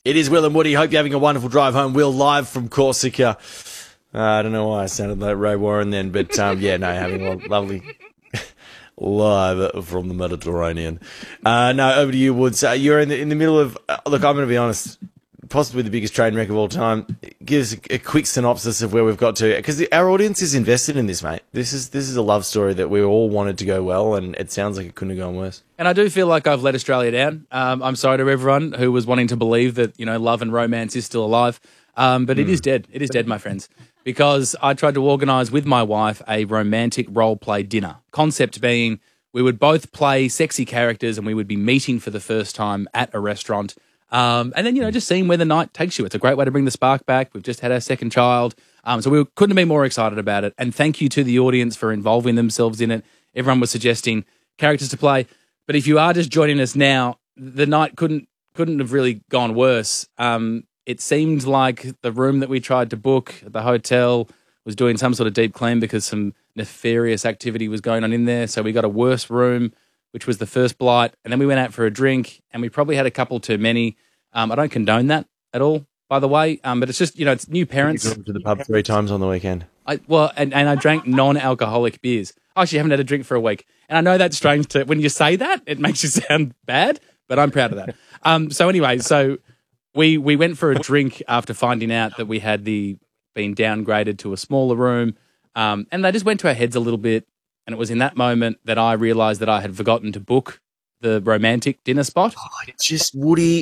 It is Will and Woody. Hope you're having a wonderful drive home. Will, live from Corsica. I don't know why I sounded like Ray Warren then, but having a lovely live from the Mediterranean. Over to you, Woods. You're in the middle of. Look, I'm going to be honest. Possibly the biggest train wreck of all time. Give us a quick synopsis of where we've got to, because our audience is invested in this, mate. This is a love story that we all wanted to go well, and it sounds like it couldn't have gone worse. And I do feel like I've let Australia down. I'm sorry to everyone who was wanting to believe that love and romance is still alive, but it is dead. It is dead, my friends, because I tried to organise with my wife a romantic role play dinner. Concept being we would both play sexy characters, and we would be meeting for the first time at a restaurant. And then, just seeing where the night takes you. It's a great way to bring the spark back. We've just had our second child. So we couldn't have been more excited about it. And thank you to the audience for involving themselves in it. Everyone was suggesting characters to play. But if you are just joining us now, the night couldn't have really gone worse. It seemed like the room that we tried to book at the hotel was doing some sort of deep clean because some nefarious activity was going on in there. So we got a worse room, which was the first blight. And then we went out for a drink, and we probably had a couple too many. I don't condone that at all, by the way. But it's just, it's new parents. You to the pub 3 times on the weekend. And I drank non-alcoholic beers. I actually haven't had a drink for a week. And I know that's strange when you say that, it makes you sound bad, but I'm proud of that. So we went for a drink after finding out that we had been downgraded to a smaller room. And they just went to our heads a little bit. And it was in that moment that I realised that I had forgotten to book the romantic dinner spot. Woody,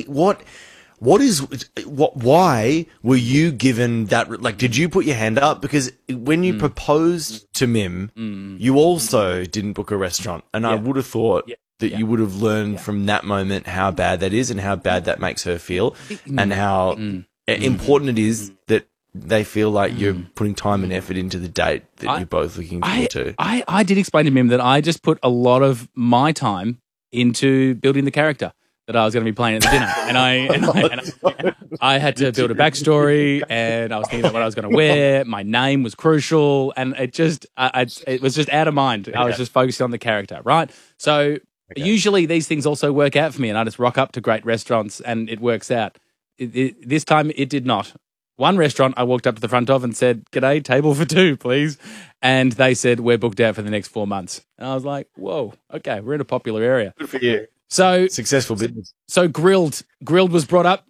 why were you given that? Like, did you put your hand up? Because when you proposed to Mim, you also didn't book a restaurant. And I would have thought that you would have learned from that moment how bad that is and how bad that makes her feel and how important it is that they feel like you're putting time and effort into the date that you're both looking forward to. I did explain to him that I just put a lot of my time into building the character that I was going to be playing at the dinner. And I had to build a backstory, and I was thinking about what I was going to wear. My name was crucial, and it was just out of mind. I was just focusing on the character, right? So usually these things also work out for me, and I just rock up to great restaurants, and it works out. This time it did not. One restaurant I walked up to the front of and said, "G'day, table for 2, please." And they said, "We're booked out for the next 4 months." And I was like, whoa, okay, we're in a popular area. Good for you. So successful business. So grilled was brought up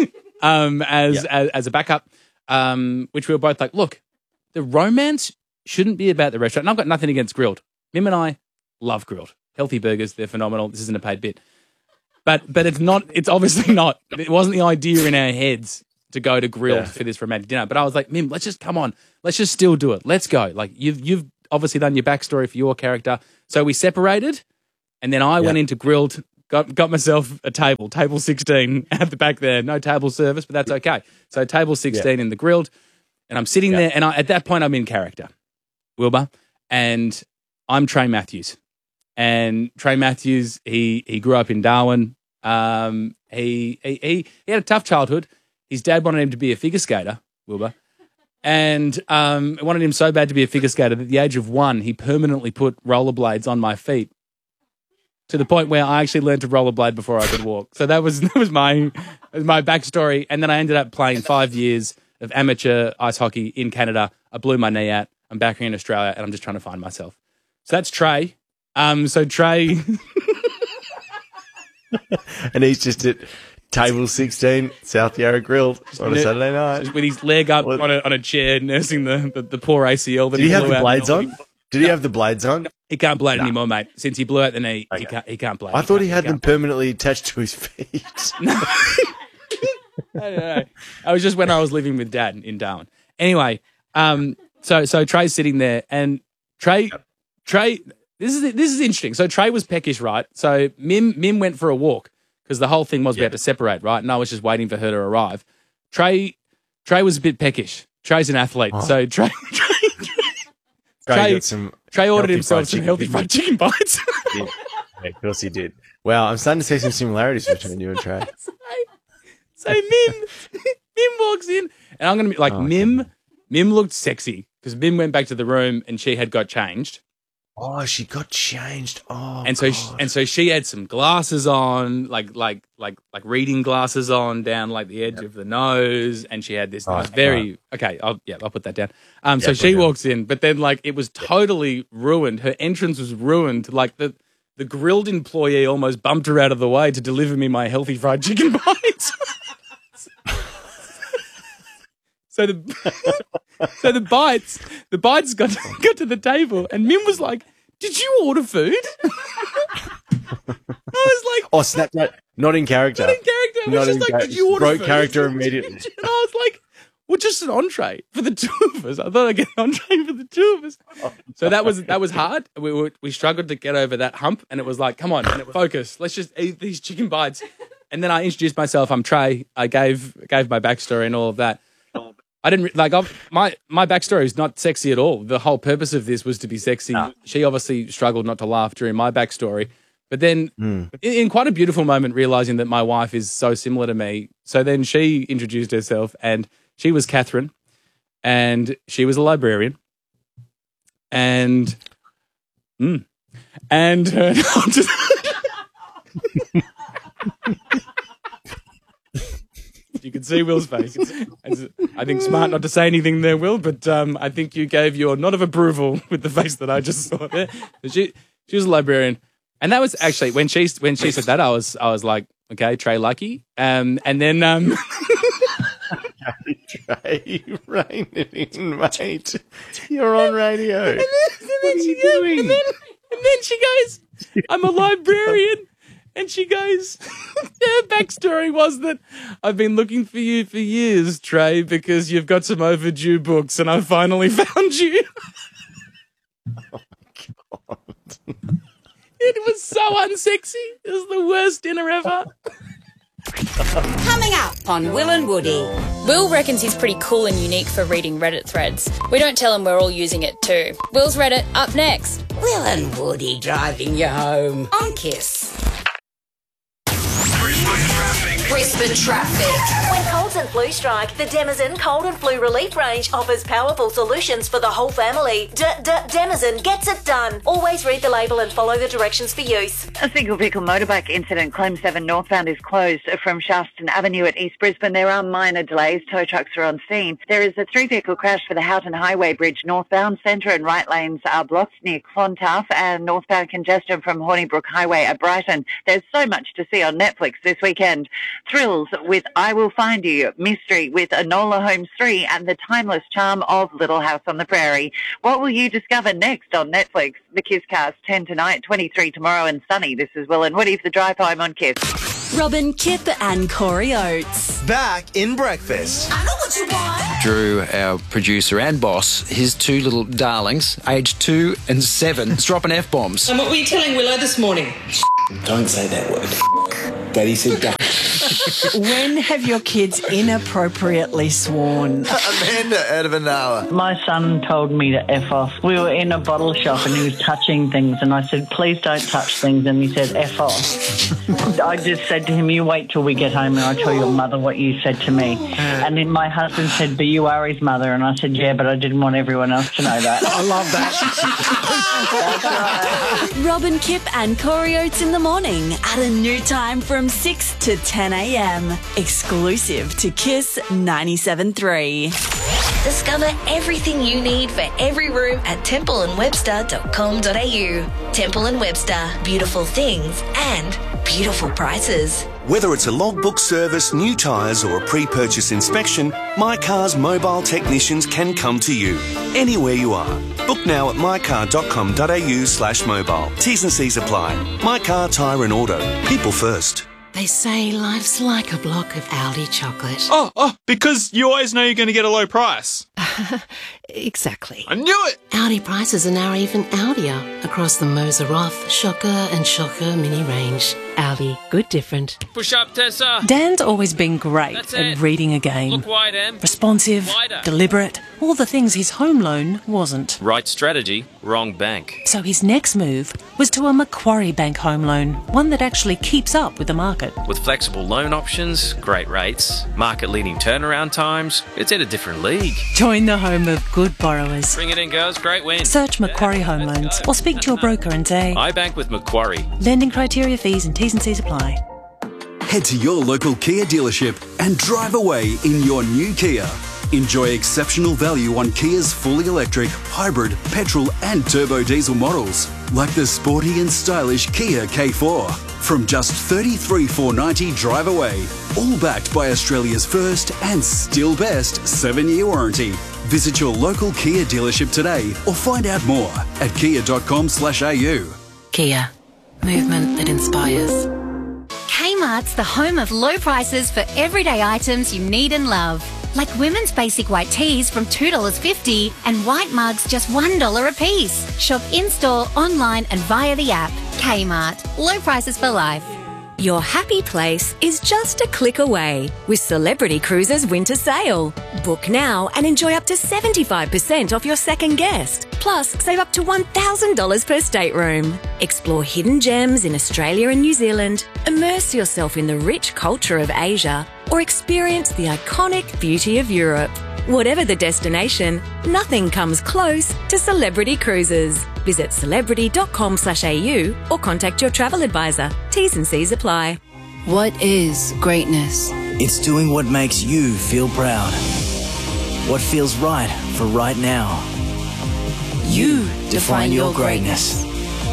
as a backup, which we were both like, look, the romance shouldn't be about the restaurant. And I've got nothing against grilled. Mim and I love grilled. Healthy burgers, they're phenomenal. This isn't a paid bit. But it's not, it's obviously not. It wasn't the idea in our heads to go to grilled for this romantic dinner. But I was like, Mim, let's just still do it. Let's go. Like you've obviously done your backstory for your character. So we separated, and then I went into grilled, got myself a table 16 at the back there. No table service, but that's okay. So table 16 in the grilled, and I'm sitting there, and at that point I'm in character, Wilbur, and I'm Trey Matthews. And Trey Matthews, he grew up in Darwin. He had a tough childhood. His dad wanted him to be a figure skater, Wilbur, and wanted him so bad to be a figure skater that at the age of 1, he permanently put rollerblades on my feet to the point where I actually learned to rollerblade before I could walk. So that was my backstory. And then I ended up playing 5 years of amateur ice hockey in Canada. I blew my knee out. I'm back here in Australia, and I'm just trying to find myself. So that's Trey. So Trey... And he's just at table 16, South Yarra Grilled on a Saturday night. With his leg up on a chair, nursing the poor ACL. That Did he have the blades on? Did he have the blades on? He can't blade anymore, mate. Since he blew out the knee, he can't blade. I thought he had them permanently attached to his feet. No. I don't know. I was just when I was living with Dad in Darwin. Anyway, so Trey's sitting there, and Trey. This is interesting. So Trey was peckish, right? So Mim went for a walk because the whole thing was we had to separate, right? And I was just waiting for her to arrive. Trey was a bit peckish. Trey's an athlete, so Trey ordered himself some healthy fried chicken bites. Yeah, of course he did. Wow, I'm starting to see some similarities between you and Trey. So Mim walks in, and I'm going to be like, Mim looked sexy because Mim went back to the room and she had got changed. Oh, she got changed. Oh, And so, God. so she had some glasses on, like reading glasses on down like the edge of the nose, and she had this very okay. I'll put that down. So she walks in, but then like it was totally ruined. Her entrance was ruined. Like the grilled employee almost bumped her out of the way to deliver me my healthy fried chicken bites. So the bites got to the table, and Mim was like, "Did you order food?" I was like, "Oh, snap! Not in character. Not in character." It was just like, "Did you order food?" Broke character immediately. And I was like, "Well, just an entree for the two of us." I thought I'd get an entree for the two of us. So that was hard. We struggled to get over that hump, and it was like, "Come on, focus. Let's just eat these chicken bites." And then I introduced myself. I'm Trey. I gave my backstory and all of that. I didn't like my backstory is not sexy at all. The whole purpose of this was to be sexy. No. She obviously struggled not to laugh during my backstory, but then in quite a beautiful moment, realizing that my wife is so similar to me. So then she introduced herself, and she was Catherine, and she was a librarian, and you can see Will's face. I think smart not to say anything there, Will, but I think you gave your nod of approval with the face that I just saw there. She was a librarian, and that was actually when she said that, I was like, okay, Trey Lucky, and then Trey, rein it in, mate. You're on radio. And then she goes, I'm a librarian. And she goes, her backstory was that I've been looking for you for years, Trey, because you've got some overdue books, and I finally found you. Oh, God. It was so unsexy. It was the worst dinner ever. Coming up on Will and Woody. Will reckons he's pretty cool and unique for reading Reddit threads. We don't tell him we're all using it too. Will's Reddit up next. Will and Woody driving you home on Kiss. Brisbane traffic. When colds and flu strike, the Denizen Cold and Flu Relief Range offers powerful solutions for the whole family. Denizen gets it done. Always read the label and follow the directions for use. A single vehicle motorbike incident. Claim 7 northbound is closed from Sharston Avenue at East Brisbane. There are minor delays. Tow trucks are on scene. There is a 3-vehicle crash for the Houghton Highway Bridge northbound. Centre and right lanes are blocked near Clontarf, and northbound congestion from Hornibrook Highway at Brighton. There's so much to see on Netflix this weekend. Thrills with I Will Find You, mystery with Enola Holmes 3, and the timeless charm of Little House on the Prairie. What will you discover next on Netflix? The Kiss Cast, 10 tonight, 23 tomorrow, and sunny. This is Will and Woody for the drive home on Kiss. Robin, Kip and Corey Oates. Back in breakfast. I know what you want. Drew, our producer and boss, his two little darlings, aged 2 and 7, dropping F-bombs. And what were you telling Willow this morning? Don't say that word. Daddy said that. When have your kids inappropriately sworn? Amanda out of an hour. My son told me to F off. We were in a bottle shop and he was touching things and I said, please don't touch things, and he said, F off. I just said to him, you wait till we get home and I'll tell your mother what you said to me. And then my husband said, but you are his mother. And I said, yeah, but I didn't want everyone else to know that. I love that. That's right. Robin, Kip and Corey Oates in the morning at a new time from 6 to 10 a.m. Exclusive to Kiss 97.3. Discover everything you need for every room at templeandwebster.com.au. Temple & Webster. Beautiful things and beautiful prices. Whether it's a logbook service, new tyres or a pre-purchase inspection, My Car's mobile technicians can come to you, anywhere you are. Book now at mycar.com.au/mobile. T's and C's apply. My Car Tyre and Auto. People first. They say life's like a block of Aldi chocolate. Oh, because you always know you're going to get a low price. Exactly. I knew it! Aldi prices are now even Aldier across the Moser Roth, Shocker and Shocker mini range. Aldi, good different. Push up, Tessa. Dan's always been great at reading a game. Look wide, Em. Responsive, Wider. deliberate, all the things his home loan wasn't. Right strategy, wrong bank. So his next move was to a Macquarie Bank home loan, one that actually keeps up with the market. With flexible loan options, great rates, market-leading turnaround times, it's in a different league. Join the home of good good borrowers. Bring it in, girls. Great win. Search Macquarie Home Loans or speak to your broker and say, I bank with Macquarie. lending criteria, fees and T's and C's apply. Head to your local Kia dealership and drive away in your new Kia. Enjoy exceptional value on Kia's fully electric, hybrid, petrol and turbo diesel models, like the sporty and stylish Kia K4. From just $33,490 drive away, all backed by Australia's first and still best 7-year warranty. Visit your local Kia dealership today or find out more at kia.com/au. Kia. Movement that inspires. Kmart's the home of low prices for everyday items you need and love. Like women's basic white tees from $2.50 and white mugs just $1 a piece. Shop in-store, online and via the app. Kmart. Low prices for life. Your happy place is just a click away with Celebrity Cruises Winter Sale. Book now and enjoy up to 75% off your second guest. Plus, save up to $1,000 per stateroom. Explore hidden gems in Australia and New Zealand, immerse yourself in the rich culture of Asia, or experience the iconic beauty of Europe. Whatever the destination, nothing comes close to Celebrity Cruises. Visit celebrity.com/au or contact your travel advisor. T's and C's apply. What is greatness? It's doing what makes you feel proud. What feels right for right now. You define your greatness.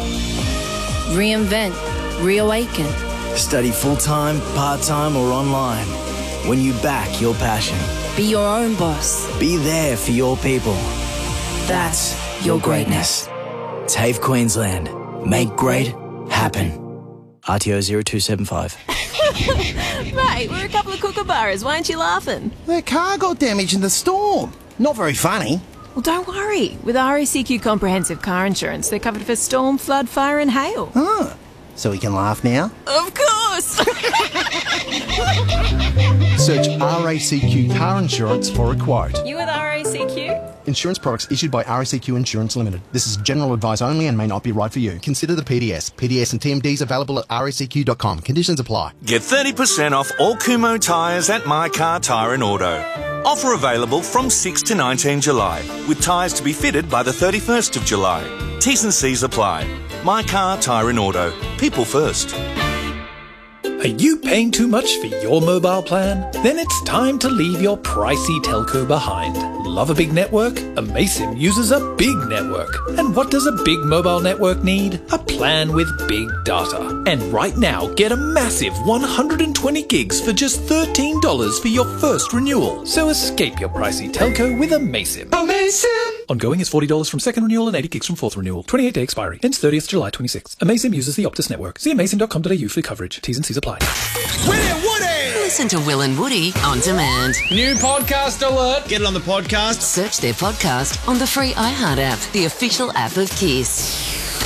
Reinvent, reawaken. Study full-time, part-time or online. When you back your passion. Be your own boss. Be there for your people. That's your greatness. TAFE Queensland. Make great happen. RTO 0275. Mate, we're a couple of kookaburras. Why aren't you laughing? Their car got damaged in the storm. Not very funny. Well, don't worry. With RACQ Comprehensive Car Insurance, they're covered for storm, flood, fire and hail. Oh, so we can laugh now? Of course! Search RACQ Car Insurance for a quote. You with RACQ? Insurance products issued by RACQ Insurance Limited. This is general advice only and may not be right for you. Consider the PDS. PDS and TMDs available at racq.com. Conditions apply. Get 30% off all Kumho tyres at My Car Tyre and Auto. Offer available from 6 to 19 July, with tyres to be fitted by the 31st of July. T's and C's apply. My Car Tyre and Auto. People first. Are you paying too much for your mobile plan? Then it's time to leave your pricey telco behind. Love a big network? Amaysim uses a big network. And what does a big mobile network need? A plan with big data. And right now, get a massive 120 gigs for just $13 for your first renewal. So escape your pricey telco with Amaysim. Amaysim! Ongoing is $40 from second renewal and 80 gigs from fourth renewal. 28-day expiry. Ends 30th July 26. Amaysim uses the Optus network. See amaysim.com.au for coverage. T's and C's apply. Listen to Will and Woody on demand. New podcast alert. Get it on the podcast. Search their podcast on the free iHeart app, the official app of Kiss.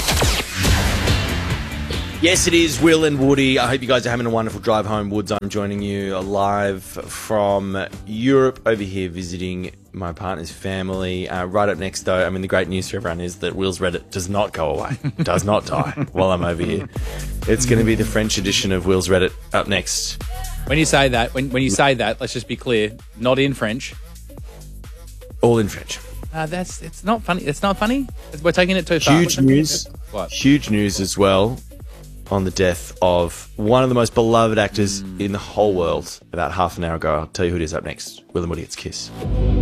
Yes, it is Will and Woody. I hope you guys are having a wonderful drive home, Woods. I'm joining you live from Europe over here visiting my partner's family. Right up next, though, I mean, the great news for everyone is that Will's Reddit does not go away, does not die while I'm over here. It's going to be the French edition of Will's Reddit up next. When you say that, when you say that, let's just be clear, not in French. All in French. It's not funny. It's not funny. We're taking it too far. Huge news. What? Huge news as well on the death of one of the most beloved actors in the whole world about half an hour ago. I'll tell you who it is up next. Will and Woody, it's Kiss.